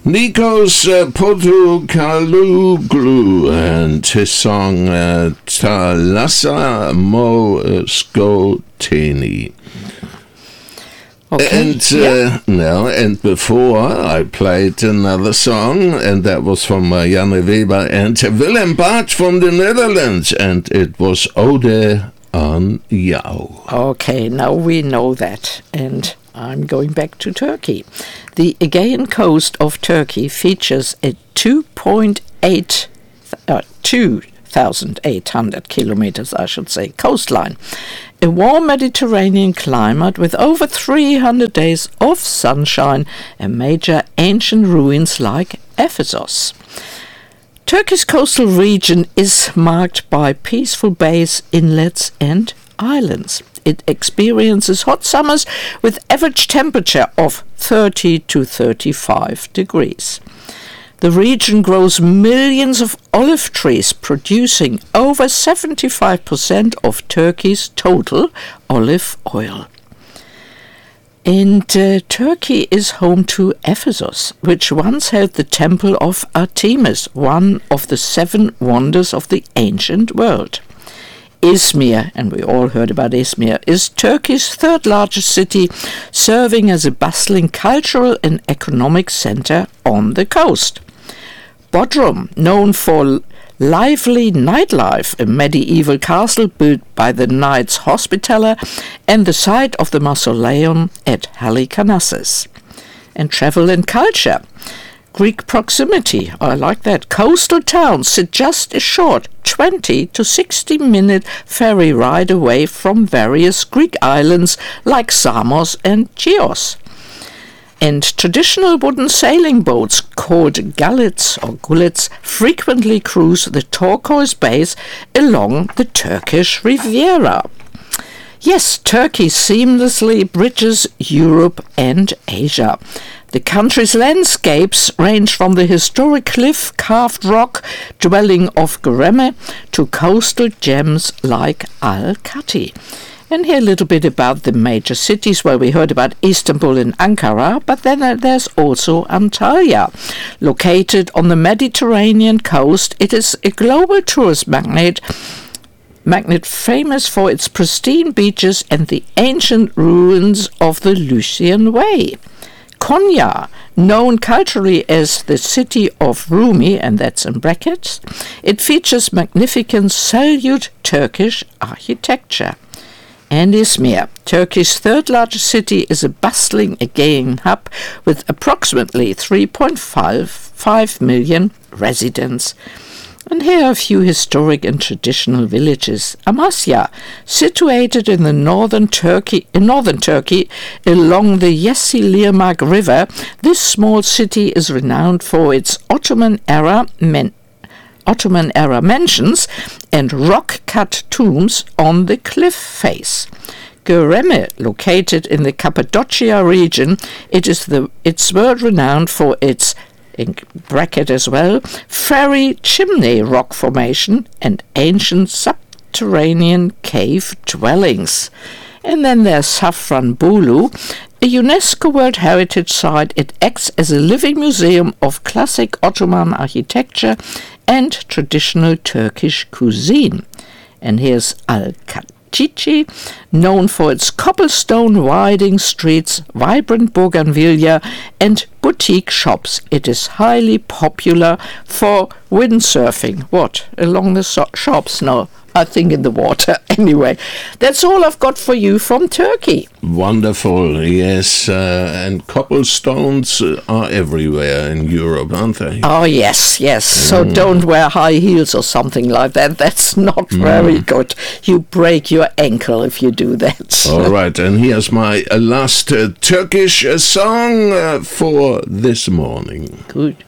Nikos Portokaloglu and his song Thalassa Mo Skoteni. Okay. And before I played another song, and that was from Janne Weber and Willem Bartsch from the Netherlands, and it was Ode aan jou. Okay, now we know that, and I'm going back to Turkey. The Aegean coast of Turkey features a 2,800 kilometers, I should say, coastline. A warm Mediterranean climate with over 300 days of sunshine and major ancient ruins like Ephesus. Turkey's coastal region is marked by peaceful bays, inlets and islands. It experiences hot summers with average temperature of 30 to 35 degrees. The region grows millions of olive trees, producing over 75% of Turkey's total olive oil. And Turkey is home to Ephesus, which once held the temple of Artemis, one of the 7 wonders of the ancient world. Izmir, and we all heard about Izmir, is Turkey's 3rd largest city, serving as a bustling cultural and economic center on the coast. Bodrum, known for lively nightlife, a medieval castle built by the Knights Hospitaller, and the site of the mausoleum at Halikarnassus. And travel and culture. Greek proximity, I like that. Coastal towns sit just a short 20 to 60 minute ferry ride away from various Greek islands like Samos and Chios. And traditional wooden sailing boats called gallets or gullets frequently cruise the turquoise bays along the Turkish Riviera. Yes, Turkey seamlessly bridges Europe and Asia. The country's landscapes range from the historic cliff-carved rock dwelling of Göreme to coastal gems like Al-Kati. And here a little bit about the major cities. Well, we heard about Istanbul and Ankara, but then there's also Antalya. Located on the Mediterranean coast, it is a global tourist magnet famous for its pristine beaches and the ancient ruins of the Lycian Way. Konya, known culturally as the city of Rumi, and that's in brackets, it features magnificent Seljuk Turkish architecture. And Izmir, Turkey's 3rd largest city, is a bustling Aegean hub with approximately 3.55 million residents. And here are a few historic and traditional villages. Amasya, situated in the northern Turkey along the Yeşilırmak River, this small city is renowned for its Ottoman era mansions and rock-cut tombs on the cliff face. Göreme, located in the Cappadocia region, it's world-renowned for its, in bracket as well, fairy chimney rock formation and ancient subterranean cave dwellings. And then there's Safranbolu, a UNESCO World Heritage Site. It acts as a living museum of classic Ottoman architecture and traditional Turkish cuisine. And here's Al-Katici, known for its cobblestone winding streets, vibrant bougainvillea and boutique shops. It is highly popular for windsurfing. What? Along the shops? No, I think in the water. Anyway, that's all I've got for you from Turkey. Wonderful, yes. And cobblestones are everywhere in Europe, aren't they? Oh, yes. So don't wear high heels or something like that. That's not very good. You break your ankle if you do that. All right, and here's my last Turkish song for this morning. Good.